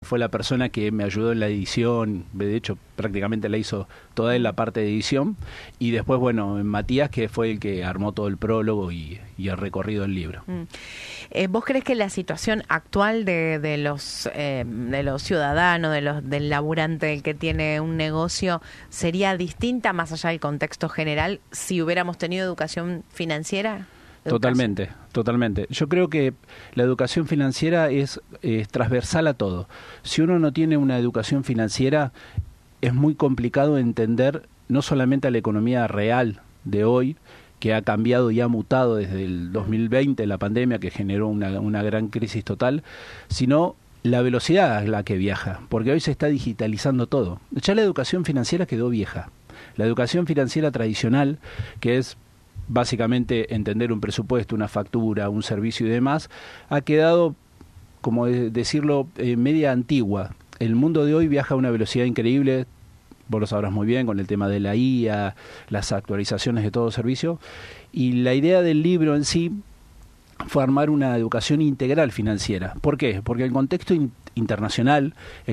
fue la persona que me ayudó en la edición, de hecho prácticamente la hizo toda en la parte de edición, y después, bueno, Matías, que fue el que armó todo el prólogo y el recorrido del libro. ¿Vos crees que la situación actual de los ciudadanos, del laburante, el que tiene un negocio, sería distinta más allá del contexto general si hubiéramos tenido educación financiera? Totalmente. Yo creo que la educación financiera es transversal a todo. Si uno no tiene una educación financiera, es muy complicado entender no solamente a la economía real de hoy, que ha cambiado y ha mutado desde el 2020, la pandemia que generó una gran crisis total, sino la velocidad a la que viaja, porque hoy se está digitalizando todo. Ya la educación financiera quedó vieja. La educación financiera tradicional, que es básicamente entender un presupuesto, una factura, un servicio y demás, ha quedado, como decirlo, media antigua. El mundo de hoy viaja a una velocidad increíble, vos lo sabrás muy bien, con el tema de la IA, las actualizaciones de todo servicio, y la idea del libro en sí fue armar una educación integral financiera. ¿Por qué? Porque el contexto internacional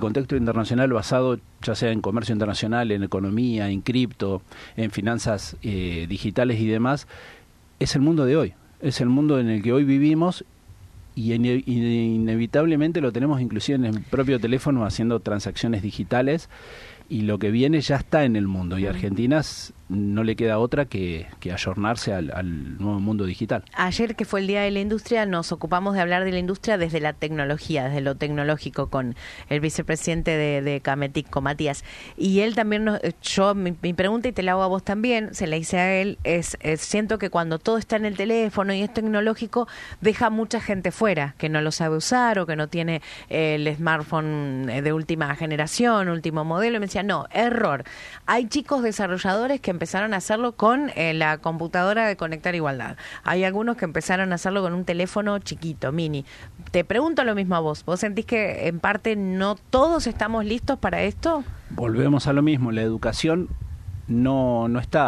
basado ya sea en comercio internacional, en economía, en cripto, en finanzas digitales y demás, es el mundo de hoy. Es el mundo en el que hoy vivimos y inevitablemente lo tenemos inclusive en el propio teléfono haciendo transacciones digitales, y lo que viene ya está en el mundo, y a Argentina no le queda otra que ayornarse al nuevo mundo digital. Ayer, que fue el Día de la Industria, nos ocupamos de hablar de la industria desde la tecnología, desde lo tecnológico, con el vicepresidente de Cametic, con Matías. Y él también, mi pregunta, y te la hago a vos también, se la hice a él, es siento que cuando todo está en el teléfono y es tecnológico, deja mucha gente fuera, que no lo sabe usar o que no tiene el smartphone de última generación, último modelo. Y me decía, no, error. Hay chicos desarrolladores que empezaron a hacerlo con la computadora de Conectar Igualdad. Hay algunos que empezaron a hacerlo con un teléfono chiquito, mini. Te pregunto lo mismo a vos. ¿Vos sentís que en parte no todos estamos listos para esto? Volvemos a lo mismo. La educación no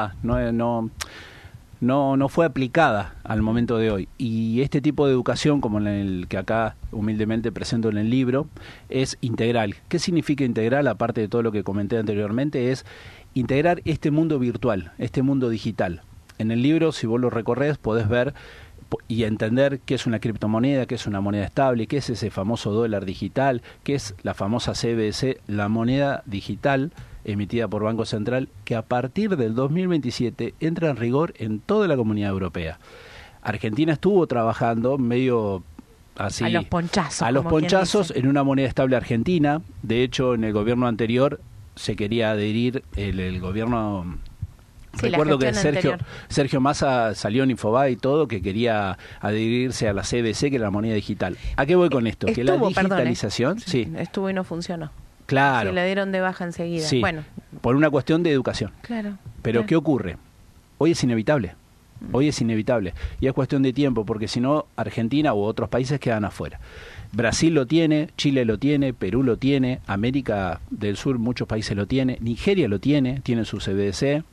fue aplicada al momento de hoy. Y este tipo de educación, como el que acá humildemente presento en el libro, es integral. ¿Qué significa integral? Aparte de todo lo que comenté anteriormente, es integrar este mundo virtual, este mundo digital. En el libro, si vos lo recorres, podés ver y entender qué es una criptomoneda, qué es una moneda estable, qué es ese famoso dólar digital, qué es la famosa CBDC, la moneda digital emitida por Banco Central, que a partir del 2027 entra en rigor en toda la Comunidad Europea. Argentina estuvo trabajando medio así, a los ponchazos en una moneda estable argentina. De hecho, en el gobierno anterior se quería adherir el gobierno. Sí, recuerdo que Sergio Massa salió en Infobae y todo, que quería adherirse a la CBC, que era la moneda digital. ¿A qué voy con esto? Que la digitalización... Sí, estuvo y no funcionó. Claro. Se le dieron de baja enseguida. Sí, bueno, por una cuestión de educación. Claro. Pero claro. ¿Qué ocurre? Hoy es inevitable. Hoy es inevitable. Y es cuestión de tiempo, porque si no, Argentina u otros países quedan afuera. Brasil lo tiene, Chile lo tiene, Perú lo tiene, América del Sur, muchos países lo tienen, Nigeria lo tiene su CBDC.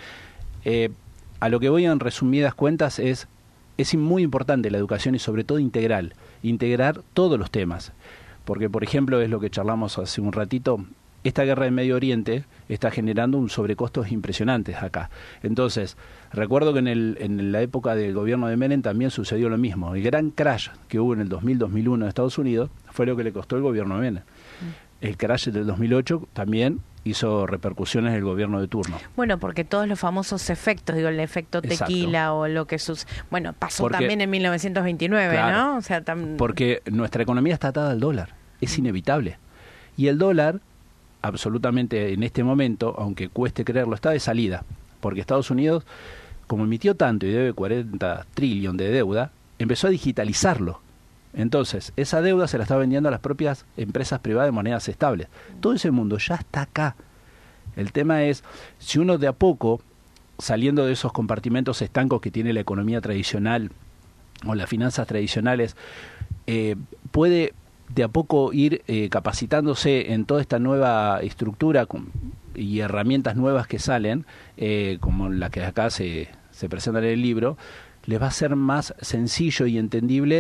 A lo que voy en resumidas cuentas es muy importante la educación y sobre todo integrar todos los temas. Porque, por ejemplo, es lo que charlamos hace un ratito, esta guerra en Medio Oriente está generando un sobrecostos impresionantes acá. Entonces, recuerdo que en la época del gobierno de Menem también sucedió lo mismo. El gran crash que hubo en el 2000-2001 en Estados Unidos fue lo que le costó el gobierno de Menem. El crash del 2008 también hizo repercusiones en el gobierno de turno. Bueno, porque todos los famosos efectos, el efecto tequila. Exacto. O lo que pasó también en 1929, claro, ¿no? O sea, porque nuestra economía está atada al dólar, es inevitable. Y el dólar, absolutamente en este momento, aunque cueste creerlo, está de salida, porque Estados Unidos, como emitió tanto y debe 40 trillones de deuda, empezó a digitalizarlo. Entonces, esa deuda se la está vendiendo a las propias empresas privadas de monedas estables. Todo ese mundo ya está acá. El tema es, si uno de a poco, saliendo de esos compartimentos estancos que tiene la economía tradicional o las finanzas tradicionales, puede de a poco ir capacitándose en toda esta nueva estructura y herramientas nuevas que salen, como la que acá se presenta en el libro, les va a ser más sencillo y entendible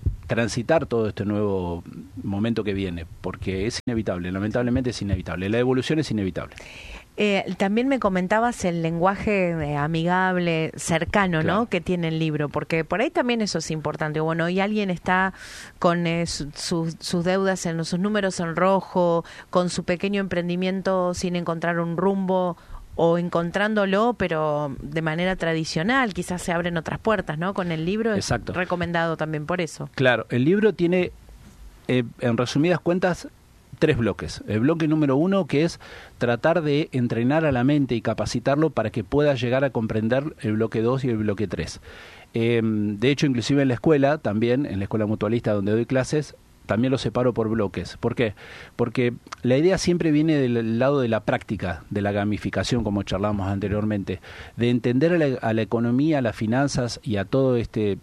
transitar todo este nuevo momento que viene, porque es inevitable, lamentablemente es inevitable, la evolución es inevitable. También me comentabas el lenguaje amigable, cercano, claro, ¿no?, que tiene el libro, porque por ahí también eso es importante. Bueno, y alguien está con sus deudas, sus números en rojo, con su pequeño emprendimiento sin encontrar un rumbo, o encontrándolo, pero de manera tradicional, quizás se abren otras puertas, ¿no? Con el libro. Exacto. Es recomendado también por eso. Claro, el libro tiene, en resumidas cuentas, 3 bloques. El bloque número 1, que es tratar de entrenar a la mente y capacitarlo para que pueda llegar a comprender el bloque 2 y el bloque 3. De hecho, inclusive en la escuela, también, en la escuela mutualista donde doy clases, también lo separo por bloques. ¿Por qué? Porque la idea siempre viene del lado de la práctica, de la gamificación, como charlábamos anteriormente, de entender a la economía, a las finanzas y a todo este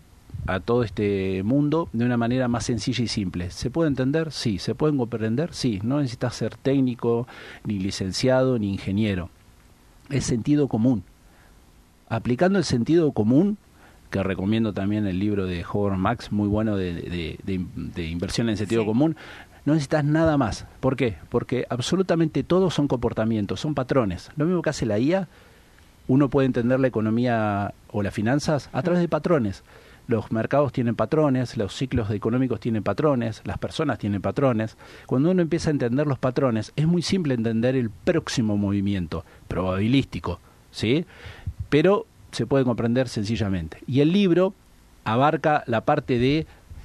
mundo de una manera más sencilla y simple. ¿Se puede entender? Sí. ¿Se pueden comprender? Sí. No necesitas ser técnico, ni licenciado, ni ingeniero. Es sentido común. Aplicando el sentido común, que recomiendo también el libro de Howard Marks, muy bueno de inversión en sentido común, no necesitas nada más. ¿Por qué? Porque absolutamente todos son comportamientos, son patrones. Lo mismo que hace la IA, uno puede entender la economía o las finanzas a través de patrones. Los mercados tienen patrones, los ciclos económicos tienen patrones, las personas tienen patrones. Cuando uno empieza a entender los patrones, es muy simple entender el próximo movimiento, probabilístico, ¿sí? Pero se puede comprender sencillamente. Y el libro abarca la parte de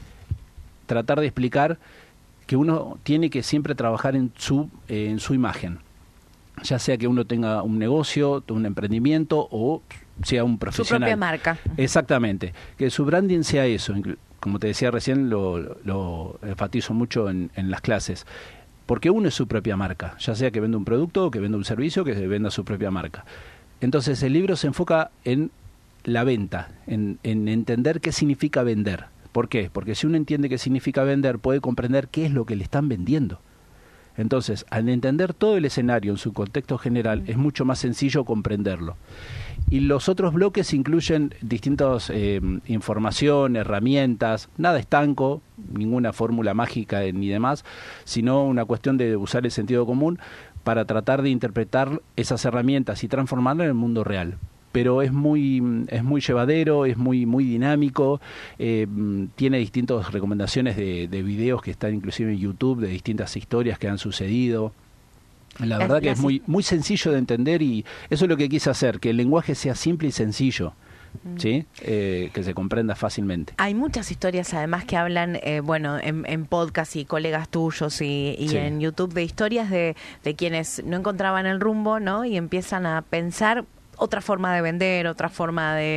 tratar de explicar que uno tiene que siempre trabajar en su imagen, ya sea que uno tenga un negocio, un emprendimiento o sea un profesional. Su propia marca. Exactamente. Que su branding sea eso. Como te decía recién, lo enfatizo mucho en las clases. Porque uno es su propia marca, ya sea que venda un producto o que venda un servicio, que venda su propia marca. Entonces el libro se enfoca en la venta, en entender qué significa vender. ¿Por qué? Porque si uno entiende qué significa vender, puede comprender qué es lo que le están vendiendo. Entonces, al entender todo el escenario en su contexto general, es mucho más sencillo comprenderlo. Y los otros bloques incluyen distintas información, herramientas, nada estanco, ninguna fórmula mágica ni demás, sino una cuestión de usar el sentido común para tratar de interpretar esas herramientas y transformarlas en el mundo real. Pero es muy llevadero, es muy dinámico, tiene distintas recomendaciones de videos que están inclusive en YouTube, de distintas historias que han sucedido. La verdad que es muy sencillo de entender y eso es lo que quise hacer, que el lenguaje sea simple y sencillo. ¿Sí? Que se comprenda fácilmente. Hay muchas historias además que hablan, en podcast y colegas tuyos y sí, en YouTube, de historias de quienes no encontraban el rumbo, ¿no? Y empiezan a pensar otra forma de vender, otra forma de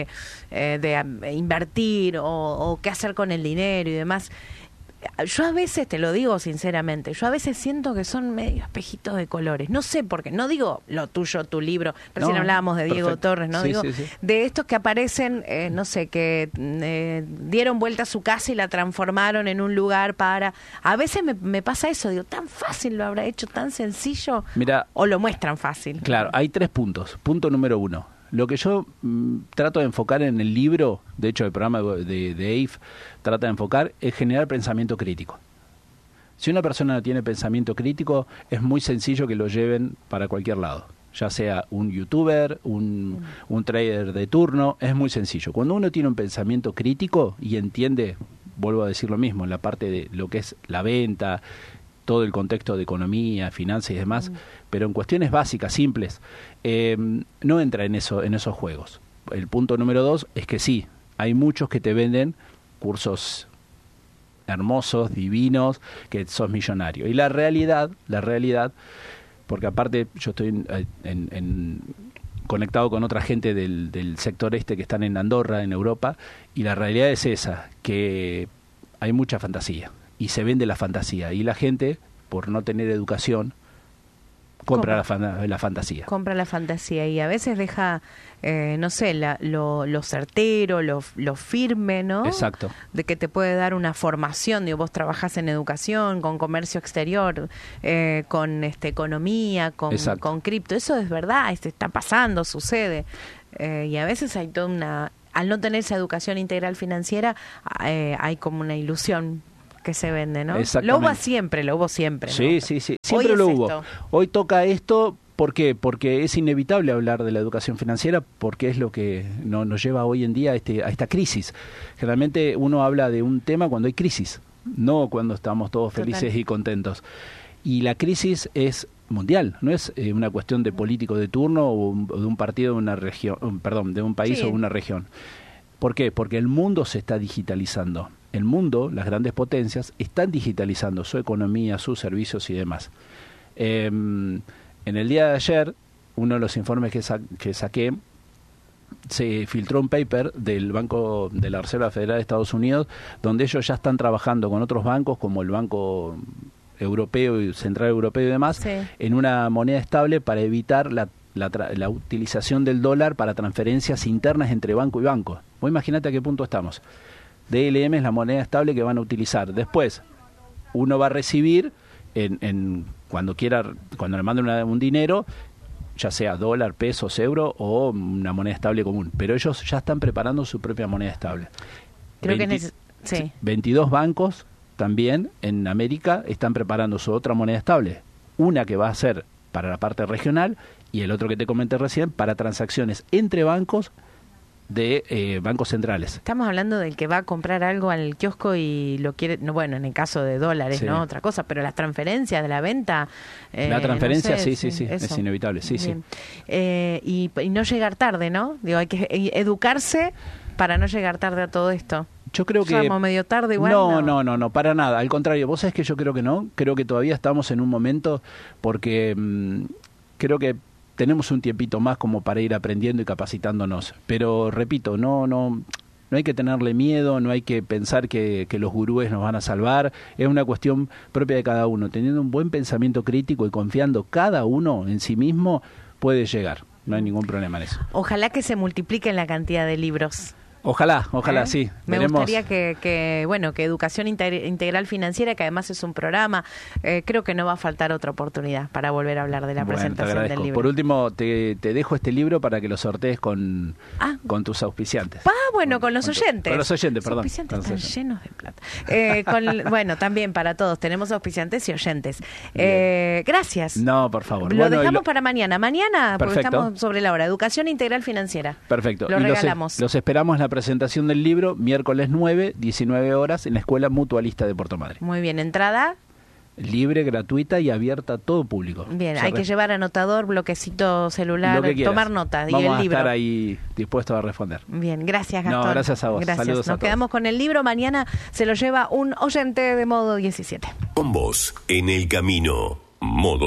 invertir o qué hacer con el dinero y demás. Yo a veces, te lo digo sinceramente, yo a veces siento que son medio espejitos de colores. No sé por qué, no digo lo tuyo, tu libro, recién hablábamos de Diego Torres, ¿no? Sí, digo, sí. De estos que aparecen, no sé, que dieron vuelta a su casa y la transformaron en un lugar para... A veces me pasa eso, digo, tan fácil lo habrá hecho, tan sencillo, Mira, o lo muestran fácil. Claro, hay 3 puntos. Punto número 1. Lo que yo trato de enfocar en el libro, de hecho el programa de AIF trata de enfocar, es generar pensamiento crítico. Si una persona no tiene pensamiento crítico, es muy sencillo que lo lleven para cualquier lado. Ya sea un youtuber, un trader de turno, es muy sencillo. Cuando uno tiene un pensamiento crítico y entiende, vuelvo a decir lo mismo, en la parte de lo que es la venta, todo el contexto de economía, finanzas y demás, pero en cuestiones básicas, simples, no entra en esos juegos. El punto número 2 es que sí, hay muchos que te venden cursos hermosos, divinos, que sos millonario. Y la realidad, porque aparte yo estoy conectado con otra gente del sector que están en Andorra, en Europa, y la realidad es esa, que hay mucha fantasía. Y se vende la fantasía. Y la gente, por no tener educación, compra la fantasía. Compra la fantasía y a veces deja, no sé, lo certero, lo firme, ¿no? Exacto. De que te puede dar una formación. Digo, vos trabajás en educación, con comercio exterior, con economía, con cripto. Eso es verdad, está pasando, sucede. Y a veces hay toda al no tener esa educación integral financiera, hay como una ilusión que se vende, ¿no? Lo hubo siempre, ¿no? Sí, siempre lo hubo. Hoy toca esto. ¿Por qué? Porque es inevitable hablar de la educación financiera, porque es lo que nos lleva hoy en día a esta crisis. Generalmente uno habla de un tema cuando hay crisis, no cuando estamos todos felices y contentos. Y la crisis es mundial, no es una cuestión de político de turno o de un partido de una región, de un país o una región. ¿Por qué? Porque el mundo se está digitalizando. El mundo, las grandes potencias, están digitalizando su economía, sus servicios y demás. En el día de ayer, uno de los informes que saqué, se filtró un paper del Banco de la Reserva Federal de Estados Unidos, donde ellos ya están trabajando con otros bancos, como el Banco Europeo y Central Europeo y demás, en una moneda estable para evitar la utilización del dólar para transferencias internas entre banco y banco. Vos imaginate a qué punto estamos. DLM es la moneda estable que van a utilizar. Después, uno va a recibir cuando le manden un dinero, ya sea dólar, pesos, euro o una moneda estable común. Pero ellos ya están preparando su propia moneda estable. Creo que 22 bancos también en América están preparando su otra moneda estable. Una que va a ser para la parte regional y el otro que te comenté recién para transacciones entre bancos de bancos centrales. Estamos hablando del que va a comprar algo al kiosco y lo quiere, bueno, en el caso de dólares, ¿no? Otra cosa, pero las transferencias de la venta... la transferencia, no sé, sí, es inevitable, y no llegar tarde, ¿no? Digo, hay que educarse para no llegar tarde a todo esto. Yo creo que... ¿Estamos medio tarde igual? No, para nada. Al contrario, vos sabés que yo creo que no. Creo que todavía estamos en un momento porque creo que tenemos un tiempito más como para ir aprendiendo y capacitándonos. Pero, repito, no hay que tenerle miedo, no hay que pensar que los gurúes nos van a salvar. Es una cuestión propia de cada uno. Teniendo un buen pensamiento crítico y confiando cada uno en sí mismo, puede llegar. No hay ningún problema en eso. Ojalá que se multiplique la cantidad de libros. Ojalá, sí. Me gustaría que Educación Integral Financiera, que además es un programa, creo que no va a faltar otra oportunidad para volver a hablar de la presentación del libro. Por último, te dejo este libro para que lo sortees con tus auspiciantes. Con los oyentes. Con los oyentes, perdón. Los auspiciantes están llenos de plata. También para todos, tenemos auspiciantes y oyentes. Gracias. No, por favor. Lo dejamos para mañana. Mañana, porque estamos sobre la hora. Educación Integral Financiera. Perfecto. Lo regalamos. Los esperamos la presentación del libro, miércoles 9, 19 horas, en la Escuela Mutualista de Puerto Madre. Muy bien, entrada libre, gratuita y abierta a todo público. Bien, hay que llevar anotador, bloquecito celular, tomar notas. Vamos y el a libro. Estar ahí dispuestos a responder. Bien, gracias Gastón. No, gracias a vos. Gracias. Saludos a Nos todos. quedamos con el libro, mañana se lo lleva un oyente de Modo 17. Con vos, en el camino, Modo